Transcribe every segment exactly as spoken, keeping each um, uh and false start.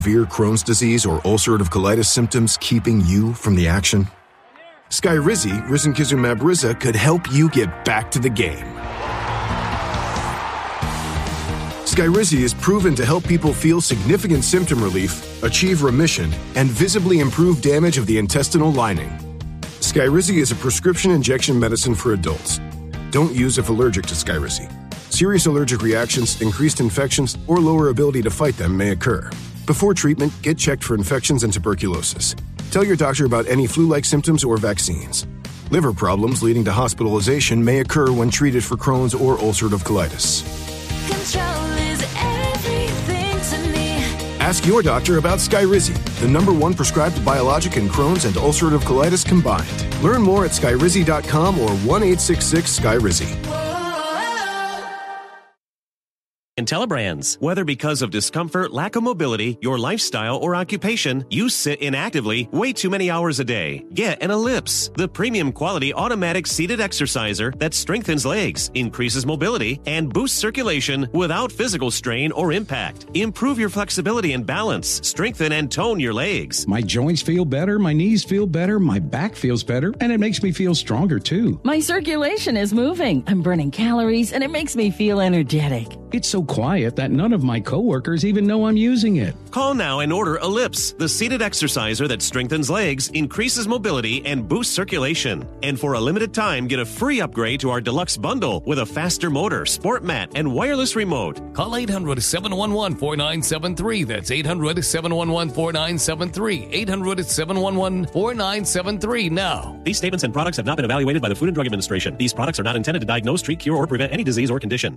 Severe Crohn's disease or ulcerative colitis symptoms keeping you from the action? Skyrizi, risankizumab Riza, could help you get back to the game. Skyrizi is proven to help people feel significant symptom relief, achieve remission, and visibly improve damage of the intestinal lining. Skyrizi is a prescription injection medicine for adults. Don't use if allergic to Skyrizi. Serious allergic reactions, increased infections, or lower ability to fight them may occur. Before treatment, get checked for infections and tuberculosis. Tell your doctor about any flu-like symptoms or vaccines. Liver problems leading to hospitalization may occur when treated for Crohn's or ulcerative colitis. Control is everything to me. Ask your doctor about Skyrizi, the number one prescribed biologic in Crohn's and ulcerative colitis combined. Learn more at skyrizi dot com or one eight six six Skyrizi. IntelliBrands. Whether because of discomfort, lack of mobility, your lifestyle, or occupation, you sit inactively way too many hours a day. Get an Ellipse, the premium quality automatic seated exerciser that strengthens legs, increases mobility, and boosts circulation without physical strain or impact. Improve your flexibility and balance, strengthen and tone your legs. My joints feel better, my knees feel better, my back feels better, and it makes me feel stronger too. My circulation is moving. I'm burning calories, and it makes me feel energetic. It's so quiet that none of my coworkers even know I'm using it. Call now and order Ellipse, the seated exerciser that strengthens legs, increases mobility, and boosts circulation. And for a limited time, get a free upgrade to our deluxe bundle with a faster motor, sport mat, and wireless remote. Call eight hundred, seven one one, four nine seven three. That's eight hundred, seven one one, four nine seven three. eight hundred, seven one one, four nine seven three now. These statements and products have not been evaluated by the Food and Drug Administration. These products are not intended to diagnose, treat, cure, or prevent any disease or condition.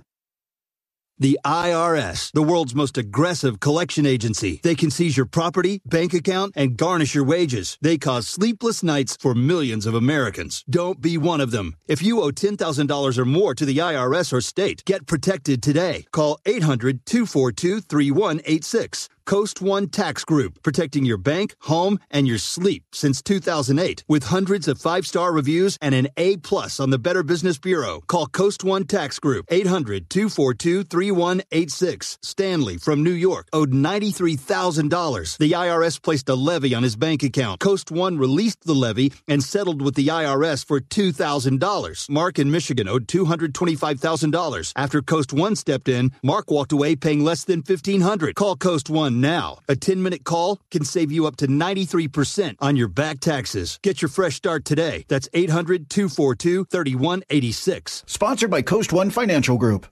The I R S, the world's most aggressive collection agency. They can seize your property, bank account, and garnish your wages. They cause sleepless nights for millions of Americans. Don't be one of them. If you owe ten thousand dollars or more to the I R S or state, get protected today. Call eight hundred, two four two, three one eight six. Coast One Tax Group, protecting your bank, home, and your sleep since two thousand eight. With hundreds of five-star reviews and an A plus on the Better Business Bureau. Call Coast One Tax Group, eight hundred, two four two, three one eight six. Stanley from New York owed ninety-three thousand dollars. The I R S placed a levy on his bank account. Coast One released the levy and settled with the I R S for two thousand dollars. Mark in Michigan owed two hundred twenty-five thousand dollars. After Coast One stepped in, Mark walked away paying less than fifteen hundred dollars. Call Coast One now. A ten-minute call can save you up to ninety-three percent on your back taxes. Get your fresh start today. That's eight hundred, two four two, three one eight six. Sponsored by Coast One Financial Group.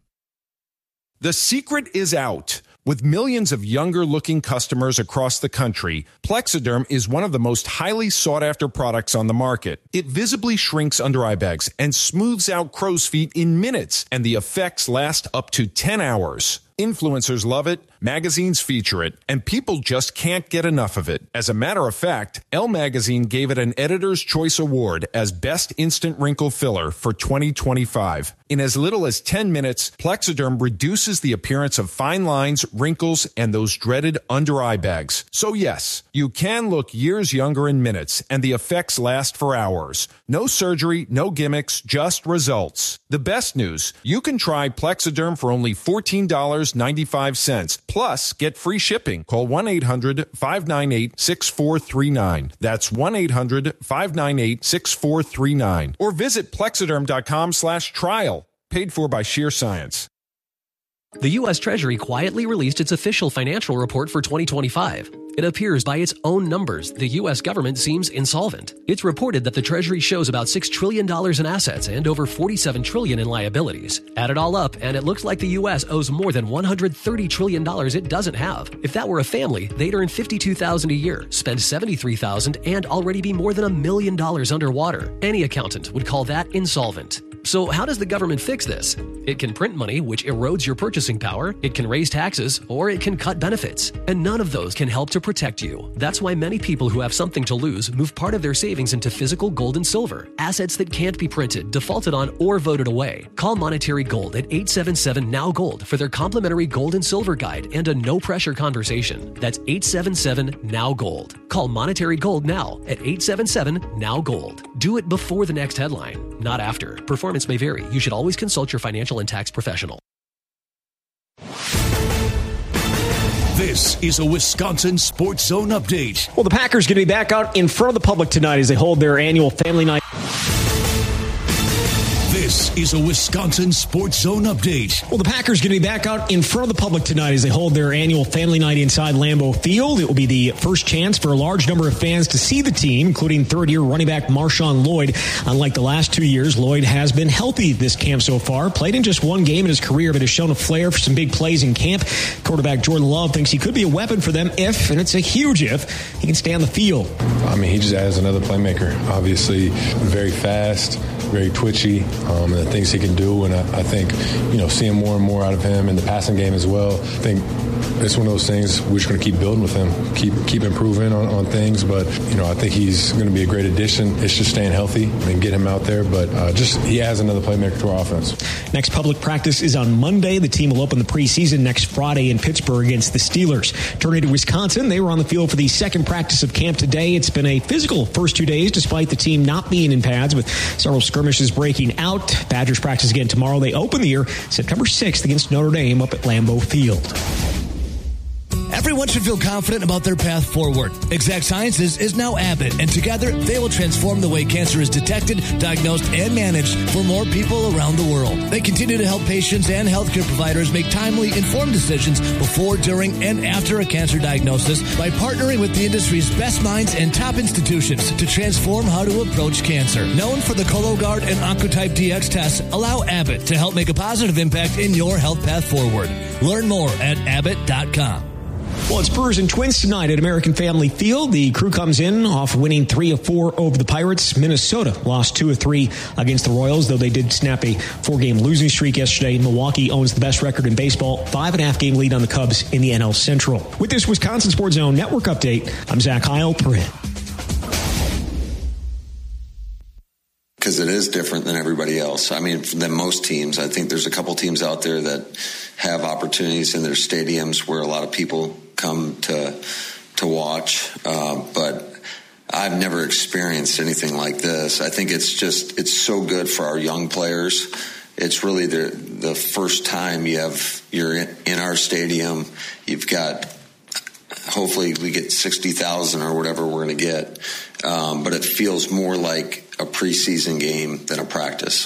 The secret is out. With millions of younger-looking customers across the country, Plexiderm is one of the most highly sought-after products on the market. It visibly shrinks under-eye bags and smooths out crow's feet in minutes, and the effects last up to ten hours. Influencers love it, magazines feature it, and people just can't get enough of it. As a matter of fact, Elle Magazine gave it an Editor's Choice Award as Best Instant Wrinkle Filler for twenty twenty-five. In as little as ten minutes, Plexiderm reduces the appearance of fine lines, wrinkles, and those dreaded under-eye bags. So yes, you can look years younger in minutes, and the effects last for hours. No surgery, no gimmicks, just results. The best news, you can try Plexiderm for only fourteen dollars and ninety-five cents. Plus, get free shipping. Call one eight hundred, five nine eight, six four three nine. That's one eight hundred, five nine eight, six four three nine. Or visit plexiderm.com slash trial. Paid for by Sheer Science. The U S Treasury quietly released its official financial report for twenty twenty-five. It appears by its own numbers, the U S government seems insolvent. It's reported that the Treasury shows about six trillion dollars in assets and over forty-seven trillion dollars in liabilities. Add it all up, and it looks like the U S owes more than one hundred thirty trillion dollars it doesn't have. If that were a family, they'd earn fifty-two thousand dollars a year, spend seventy-three thousand dollars, and already be more than a million dollars underwater. Any accountant would call that insolvent. So how does the government fix this? It can print money, which erodes your purchasing power, it can raise taxes, or it can cut benefits. And none of those can help to protect you. That's why many people who have something to lose move part of their savings into physical gold and silver, assets that can't be printed, defaulted on, or voted away. Call Monetary Gold at eight seven seven, N O W Gold for their complimentary gold and silver guide and a no-pressure conversation. That's eight seven seven, N O W Gold. Call Monetary Gold now at eight seven seven, N O W Gold. Do it before the next headline, not after. Performance may vary. You should always consult your financial and tax professional. This is a Wisconsin Sports Zone update. Well, the Packers going to be back out in front of the public tonight as they hold their annual family night. This is a Wisconsin Sports Zone update. Well, the Packers going to be back out in front of the public tonight as they hold their annual family night inside Lambeau Field. It will be the first chance for a large number of fans to see the team, including third-year running back Marshawn Lloyd. Unlike the last two years, Lloyd has been healthy this camp so far. Played in just one game in his career, but has shown a flair for some big plays in camp. Quarterback Jordan Love thinks he could be a weapon for them if, and it's a huge if, he can stay on the field. I mean, he just adds another playmaker. Obviously, very fast, very twitchy, um, and the things he can do. And I, I think, you know, seeing more and more out of him in the passing game as well. I think it's one of those things we're just going to keep building with him, keep keep improving on, on things. But, you know, I think he's going to be a great addition. It's just staying healthy and get him out there. But uh, just he adds another playmaker to our offense. Next public practice is on Monday. The team will open the preseason next Friday in Pittsburgh against the Steelers. Turning to Wisconsin, they were on the field for the second practice of camp today. It's been a physical first two days, despite the team not being in pads, with several skirmishes breaking out. Badgers practice again tomorrow. They open the year September sixth against Notre Dame up at Lambeau Field. Everyone should feel confident about their path forward. Exact Sciences is now Abbott, and together they will transform the way cancer is detected, diagnosed, and managed for more people around the world. They continue to help patients and healthcare providers make timely, informed decisions before, during, and after a cancer diagnosis by partnering with the industry's best minds and top institutions to transform how to approach cancer. Known for the Cologuard and Oncotype D X tests, allow Abbott to help make a positive impact in your health path forward. Learn more at abbott dot com. Well, it's Brewers and Twins tonight at American Family Field. The crew comes in off winning three of four over the Pirates. Minnesota lost two of three against the Royals, though they did snap a four-game losing streak yesterday. Milwaukee owns the best record in baseball, five and a half game lead on the Cubs in the N L Central. With this Wisconsin Sports Zone Network update, I'm Zach Heil, Perrin. Because it is different than everybody else. I mean, than most teams. I think there's a couple teams out there that have opportunities in their stadiums where a lot of people come to to watch. Uh, but I've never experienced anything like this. I think it's just it's so good for our young players. It's really the the first time you have you're in, in our stadium. You've got. Hopefully we get sixty thousand or whatever we're going to get. Um, but it feels more like a preseason game than a practice.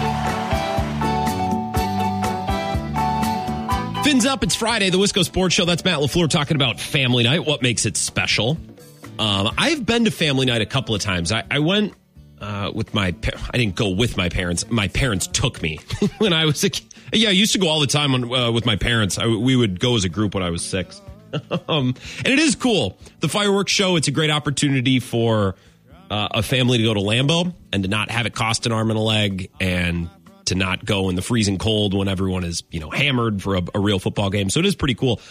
Fins up, it's Friday, the Wisco Sports Show. That's Matt LaFleur talking about family night, what makes it special. Um, I've been to family night a couple of times. I, I went uh, with my, I didn't go with my parents. My parents took me when I was a kid. Yeah, I used to go all the time on, uh, with my parents. I, we would go as a group when I was six. um, and it is cool. The fireworks show, it's a great opportunity for uh, a family to go to Lambeau and to not have it cost an arm and a leg and to not go in the freezing cold when everyone is, you know, hammered for a, a real football game. So it is pretty cool.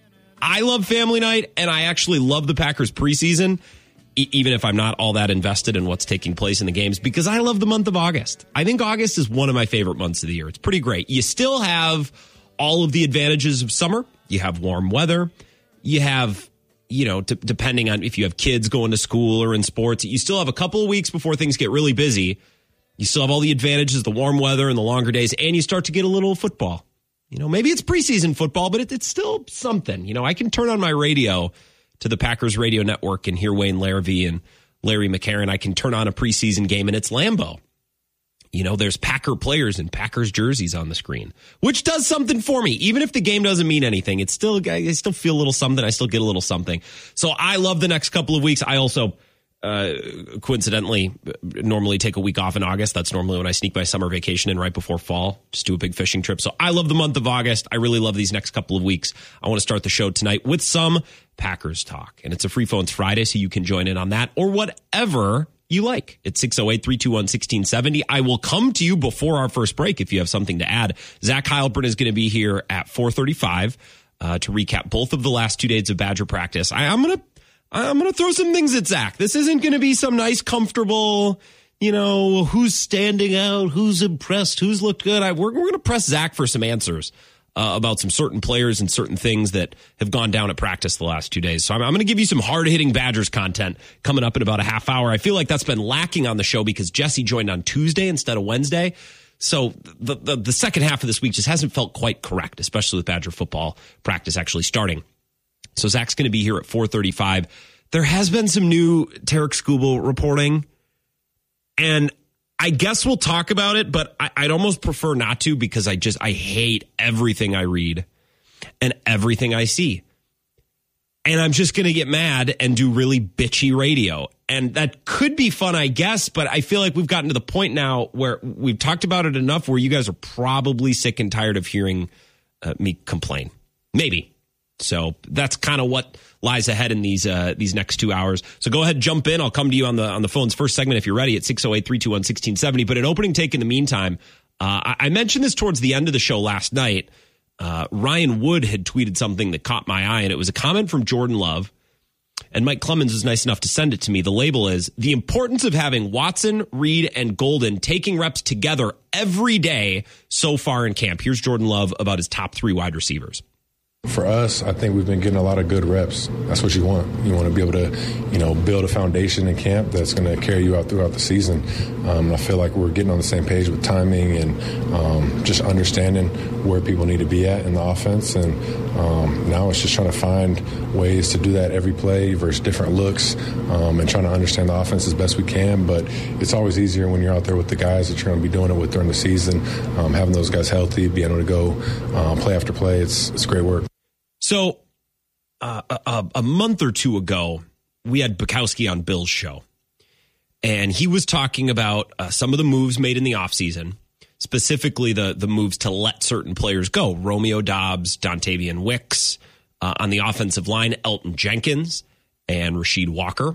I love family night, and I actually love the Packers preseason, e- even if I'm not all that invested in what's taking place in the games, because I love the month of August. I think August is one of my favorite months of the year. It's pretty great. You still have all of the advantages of summer. You have warm weather. You have, you know, t- depending on if you have kids going to school or in sports, you still have a couple of weeks before things get really busy. You still have all the advantages, the warm weather and the longer days, and you start to get a little football. You know, maybe it's preseason football, but it, it's still something. You know, I can turn on my radio to the Packers radio network and hear Wayne Larrivee and Larry McCarron. I can turn on a preseason game and it's Lambeau. You know, there's Packer players and Packers jerseys on the screen, which does something for me. Even if the game doesn't mean anything, it's still, I still feel a little something. I still get a little something. So I love the next couple of weeks. I also, uh, coincidentally, normally take a week off in August. That's normally when I sneak my summer vacation in right before fall. Just do a big fishing trip. So I love the month of August. I really love these next couple of weeks. I want to start the show tonight with some Packers talk. And it's a free phones Friday, so you can join in on that or whatever you like. It's six oh eight, three two one, one six seven oh. I will come to you before our first break if you have something to add. Zach Heilprin is going to be here at four thirty-five uh, to recap both of the last two days of Badger practice. I, I'm going to I'm going to throw some things at Zach. This isn't going to be some nice, comfortable, you know, who's standing out, who's impressed, who's looked good. I, we're we're going to press Zach for some answers uh, about some certain players and certain things that have gone down at practice the last two days. So I'm, I'm going to give you some hard-hitting Badgers content coming up in about a half hour. I feel like that's been lacking on the show because Jesse joined on Tuesday instead of Wednesday. So the, the, the second half of this week just hasn't felt quite correct, especially with Badger football practice actually starting. So Zach's going to be here at four thirty-five. There has been some new Tarek Skubal reporting, and I guess we'll talk about it, but I, I'd almost prefer not to because I just, I hate everything I read and everything I see. And I'm just going to get mad and do really bitchy radio. And that could be fun, I guess, but I feel like we've gotten to the point now where we've talked about it enough where you guys are probably sick and tired of hearing uh, me complain. Maybe. So that's kind of what lies ahead in these uh, these next two hours. So go ahead, jump in. I'll come to you on the on the phones first segment if you're ready at six oh eight, three two one, one six seven oh. But an opening take in the meantime, uh, I, I mentioned this towards the end of the show last night. Uh, Ryan Wood had tweeted something that caught my eye, and it was a comment from Jordan Love. And Mike Clemens was nice enough to send it to me. The label is the importance of having Watson, Reed, and Golden taking reps together every day so far in camp. Here's Jordan Love about his top three wide receivers. For us, I think we've been getting a lot of good reps. That's what you want. You want to be able to, you know, build a foundation in camp that's going to carry you out throughout the season. Um, I feel like we're getting on the same page with timing and um, just understanding where people need to be at in the offense. And um, now it's just trying to find ways to do that every play versus different looks um, and trying to understand the offense as best we can. But it's always easier when you're out there with the guys that you're going to be doing it with during the season, um, having those guys healthy, being able to go um, play after play. It's, it's great work. So uh, a, a month or two ago, we had Bukowski on Bill's show, and he was talking about uh, some of the moves made in the offseason, specifically the, the moves to let certain players go. Romeo Doubs, Dontavian Wicks, uh, on the offensive line, Elton Jenkins and Rasheed Walker.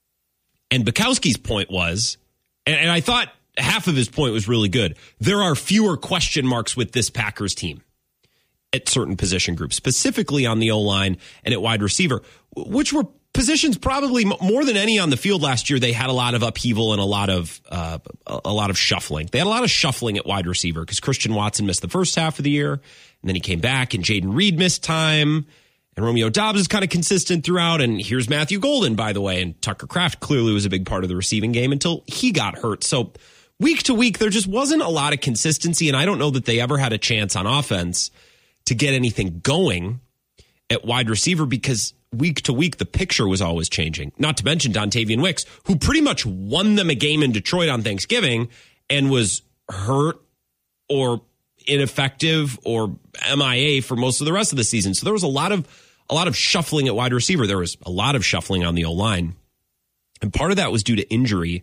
And Bukowski's point was, and, and I thought half of his point was really good, there are fewer question marks with this Packers team at certain position groups, specifically on the O-line and at wide receiver, which were positions probably more than any on the field last year. They had a lot of upheaval and a lot of uh, a lot of shuffling. They had a lot of shuffling at wide receiver because Christian Watson missed the first half of the year, and then he came back, and Jaden Reed missed time, and Romeo Doubs is kind of consistent throughout, and here's Matthew Golden, by the way, and Tucker Kraft clearly was a big part of the receiving game until he got hurt. So week to week, there just wasn't a lot of consistency, and I don't know that they ever had a chance on offense to get anything going at wide receiver because week to week, the picture was always changing. Not to mention Dontavian Wicks, who pretty much won them a game in Detroit on Thanksgiving and was hurt or ineffective or M I A for most of the rest of the season. So there was a lot of a lot of shuffling at wide receiver. There was a lot of shuffling on the O-line. And part of that was due to injury.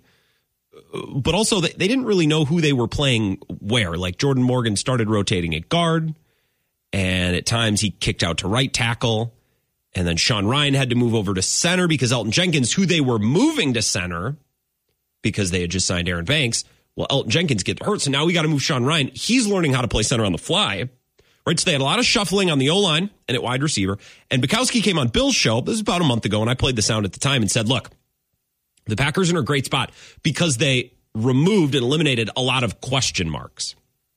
But also, they didn't really know who they were playing where. Like Jordan Morgan started rotating at guard, and at times he kicked out to right tackle. And then Sean Ryan had to move over to center because Elton Jenkins, who they were moving to center because they had just signed Aaron Banks, well, Elton Jenkins get hurt. So now we got to move Sean Ryan. He's learning how to play center on the fly. Right, so they had a lot of shuffling on the O-line and at wide receiver. And Bukowski came on Bill's show, this was about a month ago, and I played the sound at the time and said, look, the Packers are in a great spot because they removed and eliminated a lot of question marks.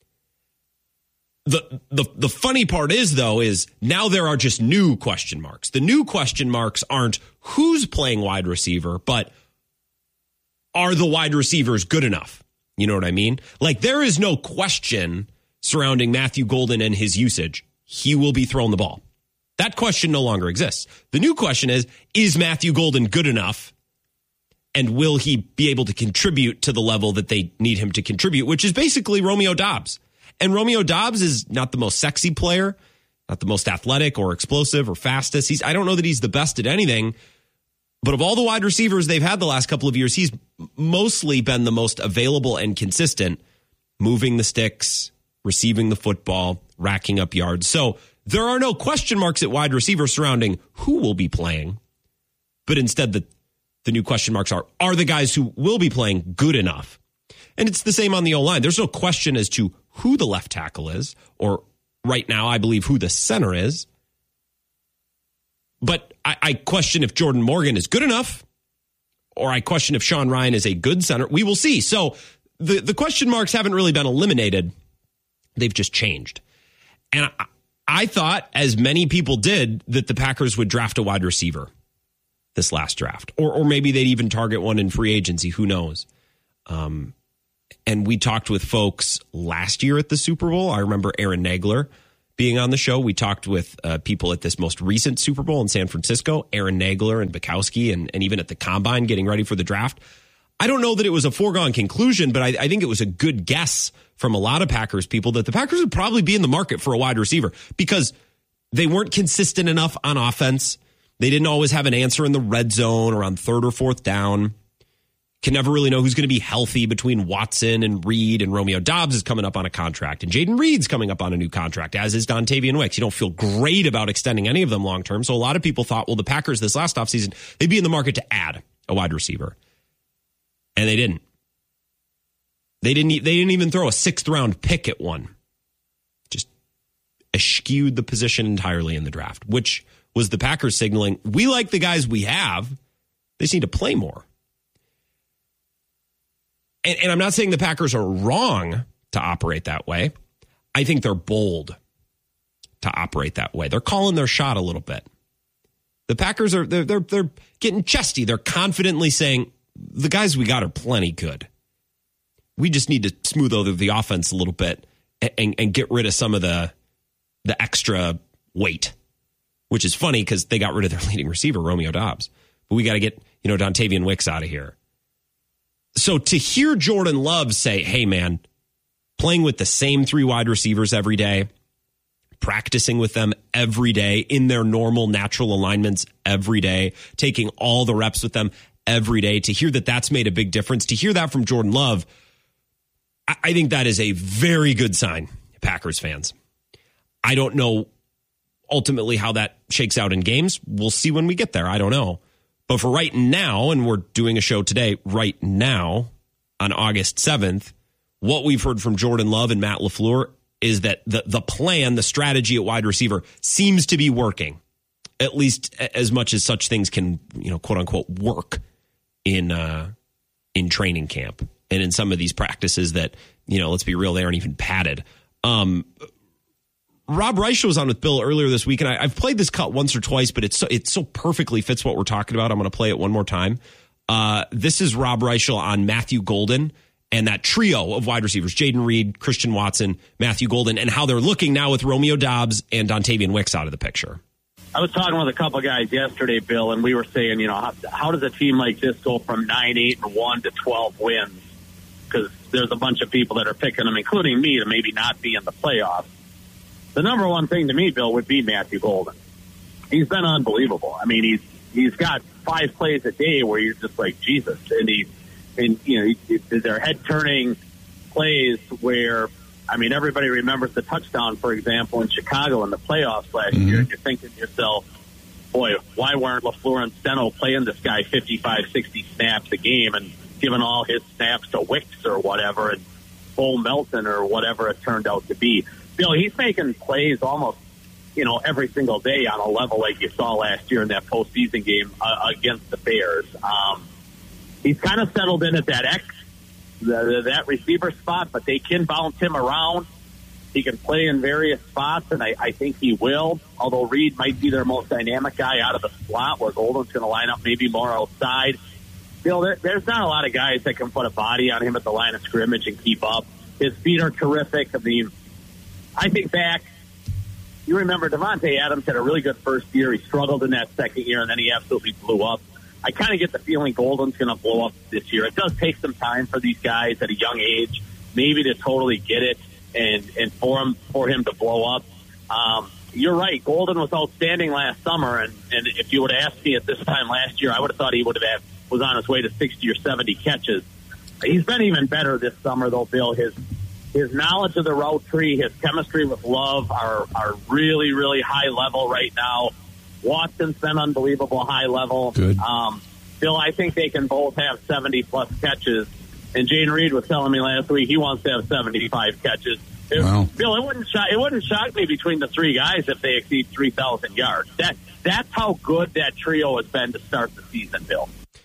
The, the the funny part is, though, is now there are just new question marks. The new question marks aren't who's playing wide receiver, but are the wide receivers good enough? You know what I mean? Like, there is no question surrounding Matthew Golden and his usage. He will be throwing the ball. That question no longer exists. The new question is, is Matthew Golden good enough? And will he be able to contribute to the level that they need him to contribute, which is basically Romeo Doubs. And Romeo Doubs is not the most sexy player, not the most athletic or explosive or fastest. He's I don't know that he's the best at anything, but of all the wide receivers they've had the last couple of years, he's mostly been the most available and consistent, moving the sticks, receiving the football, racking up yards. So there are no question marks at wide receiver surrounding who will be playing, but instead the, the new question marks are, are the guys who will be playing good enough? And it's the same on the O-line. There's no question as to who the left tackle is, or right now, I believe who the center is. But I, I question if Jordan Morgan is good enough, or I question if Sean Ryan is a good center. We will see. So the, the question marks haven't really been eliminated. They've just changed. And I, I thought, as many people did, that the Packers would draft a wide receiver this last draft. Or, or maybe they'd even target one in free agency. Who knows? Um And we talked with folks last year at the Super Bowl. I remember Aaron Nagler being on the show. We talked with uh, people at this most recent Super Bowl in San Francisco, Aaron Nagler and Bukowski, and, and even at the Combine getting ready for the draft. I don't know that it was a foregone conclusion, but I, I think it was a good guess from a lot of Packers people that the Packers would probably be in the market for a wide receiver because they weren't consistent enough on offense. They didn't always have an answer in the red zone or on third or fourth down. Can never really know who's going to be healthy between Watson and Reed, and Romeo Doubs is coming up on a contract, and Jaden Reed's coming up on a new contract, as is Dontavian Wicks. You don't feel great about extending any of them long term. So a lot of people thought, well, the Packers this last offseason, they'd be in the market to add a wide receiver. And they didn't. They didn't they didn't even throw a sixth round pick at one. Just eschewed the position entirely in the draft, which was the Packers signaling, we like the guys we have. They just need to play more. And, and I'm not saying the Packers are wrong to operate that way. I think they're bold to operate that way. They're calling their shot a little bit. The Packers are they're they're, they're getting chesty. They're confidently saying the guys we got are plenty good. We just need to smooth over the offense a little bit and, and, and get rid of some of the the extra weight, which is funny because they got rid of their leading receiver, Romeo Doubs. But we got to get, you know, Dontavian Wicks out of here. So to hear Jordan Love say, hey, man, playing with the same three wide receivers every day, practicing with them every day in their normal, natural alignments every day, taking all the reps with them every day, to hear that that's made a big difference, to hear that from Jordan Love, I, I think that is a very good sign, Packers fans. I don't know ultimately how that shakes out in games. We'll see when we get there. I don't know. But for right now, and we're doing a show today, right now, on August seventh, what we've heard from Jordan Love and Matt LaFleur is that the, the plan, the strategy at wide receiver seems to be working, at least as much as such things can, you know, quote unquote, work in uh, in training camp and in some of these practices that, you know, let's be real, they aren't even padded. Um, Rob Reischel was on with Bill earlier this week, and I, I've played this cut once or twice, but it's so, it so perfectly fits what we're talking about. I'm going to play it one more time. Uh, this is Rob Reischel on Matthew Golden and that trio of wide receivers, Jaden Reed, Christian Watson, Matthew Golden, and how they're looking now with Romeo Doubs and Dontavian Wicks out of the picture. I was talking with a couple guys yesterday, Bill, and we were saying, you know, how, how does a team like this go from nine, eight, and one to twelve wins? Because there's a bunch of people that are picking them, including me, to maybe not be in the playoffs. The number one thing to me, Bill, would be Matthew Golden. He's been unbelievable. I mean, he's he's got five plays a day where you're just like, Jesus. And he, and you know, he, they're head turning plays where, I mean, everybody remembers the touchdown, for example, in Chicago in the playoffs last mm-hmm. year. And you're thinking to yourself, boy, why weren't LaFleur and Steno playing this guy fifty-five, sixty snaps a game and giving all his snaps to Wicks or whatever and Bo Melton or whatever it turned out to be? Bill, he's making plays almost, you know, every single day on a level like you saw last year in that postseason game uh, against the Bears. Um, he's kind of settled in at that X, the, that receiver spot, but they can bounce him around. He can play in various spots, and I, I think he will, although Reed might be their most dynamic guy out of the slot where Golden's going to line up maybe more outside. Bill, there, there's not a lot of guys that can put a body on him at the line of scrimmage and keep up. His feet are terrific. I mean, I think back, you remember Devontae Adams had a really good first year. He struggled in that second year, and then he absolutely blew up. I kind of get the feeling Golden's going to blow up this year. It does take some time for these guys at a young age, maybe to totally get it and, and for him for him to blow up. Um, you're right. Golden was outstanding last summer, and, and if you would have asked me at this time last year, I would have thought he would have had, was on his way to sixty or seventy catches. He's been even better this summer, though, Bill. His His knowledge of the route tree, his chemistry with Love are, are really, really high level right now. Watson's been unbelievable high level. Good. Um, Bill, I think they can both have seventy-plus catches. And Jaden Reed was telling me last week he wants to have seventy-five catches. It, wow. Bill, it wouldn't, shock, it wouldn't shock me between the three guys if they exceed three thousand yards. That That's how good that trio has been to start the season, Bill.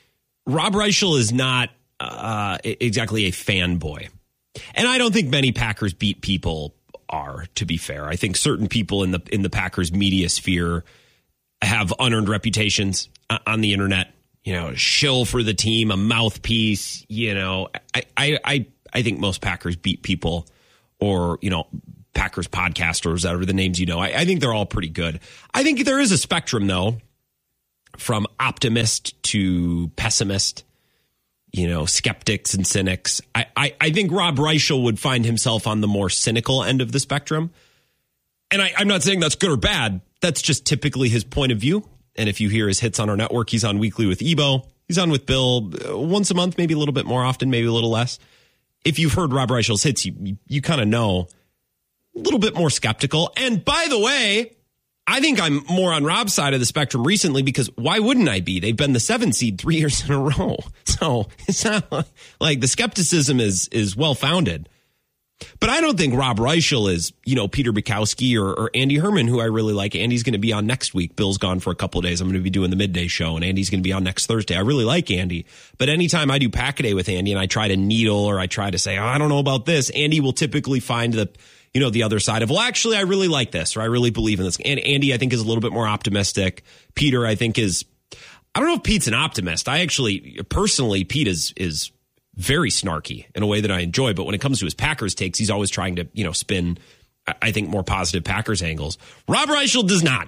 Rob Reischel is not uh, exactly a fanboy. And I don't think many Packers beat people are, to be fair. I think certain people in the in the Packers media sphere have unearned reputations on the internet. You know, a shill for the team, a mouthpiece. You know, I I I, I think most Packers beat people or, you know, Packers podcasters, whatever the names you know. I, I think they're all pretty good. I think there is a spectrum, though, from optimist to pessimist, you know, skeptics and cynics. I, I, I think Rob Reichel would find himself on the more cynical end of the spectrum. And I, I'm not saying that's good or bad. That's just typically his point of view. And if you hear his hits on our network, he's on weekly with Ebo. He's on with Bill once a month, maybe a little bit more often, maybe a little less. If you've heard Rob Reichel's hits, you, you, you kind of know a little bit more skeptical. And by the way, I think I'm more on Rob's side of the spectrum recently because why wouldn't I be? They've been the seven seed three years in a row. So it's not like the skepticism is is well-founded. But I don't think Rob Reichel is, you know, Peter Bukowski or, or Andy Herman, who I really like. Andy's going to be on next week. Bill's gone for a couple of days. I'm going to be doing the midday show, and Andy's going to be on next Thursday. I really like Andy. But anytime I do Pack-A-Day with Andy and I try to needle or I try to say, oh, I don't know about this, Andy will typically find the, you know, the other side of, well, actually, I really like this or I really believe in this. And Andy, I think, is a little bit more optimistic. Peter, I think, is, I don't know if Pete's an optimist. I actually, personally, Pete is is very snarky in a way that I enjoy. But when it comes to his Packers takes, he's always trying to, you know, spin, I think, more positive Packers angles. Rob Reichel does not.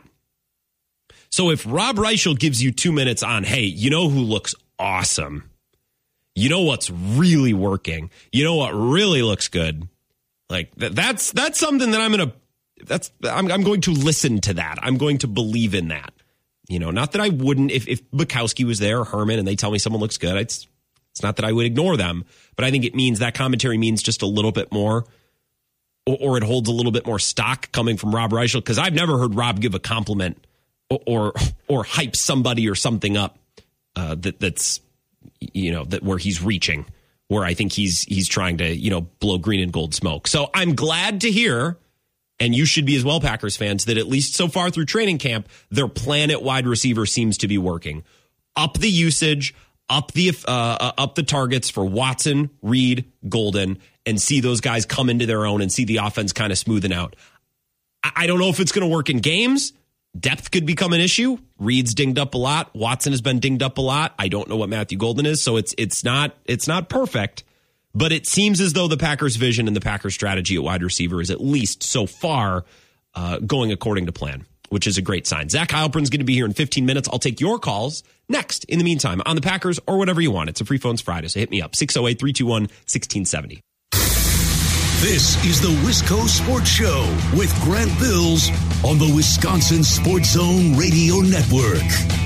So if Rob Reichel gives you two minutes on, hey, you know who looks awesome? You know what's really working? You know what really looks good? Like th- that's that's something that I'm gonna that's I'm I'm going to listen to that. I'm going to believe in that. You know, not that I wouldn't if if Bukowski was there or Herman and they tell me someone looks good. It's it's not that I would ignore them, but I think it means that commentary means just a little bit more, or, or it holds a little bit more stock coming from Rob Reichel, because I've never heard Rob give a compliment or or, or hype somebody or something up uh, that that's you know that where he's reaching. Where I think he's he's trying to, you know, blow green and gold smoke. So I'm glad to hear, and you should be as well, Packers fans, that at least so far through training camp, their plan at wide receiver seems to be working. Up the usage, up the uh, up the targets for Watson, Reed, Golden, and see those guys come into their own and see the offense kind of smoothing out. I don't know if it's going to work in games. Depth could become an issue. Reed's dinged up a lot. Watson has been dinged up a lot. I don't know what Matthew Golden is, so it's it's not it's not perfect, but it seems as though the Packers' vision and the Packers' strategy at wide receiver is at least so far uh, going according to plan, which is a great sign. Zach Heilprin's going to be here in fifteen minutes. I'll take your calls next in the meantime on the Packers or whatever you want. It's a free phones Friday, so hit me up, six oh eight, three two one, one six seven oh. This is the Wisco Sports Show with Grant Bills on the Wisconsin Sports Zone Radio Network.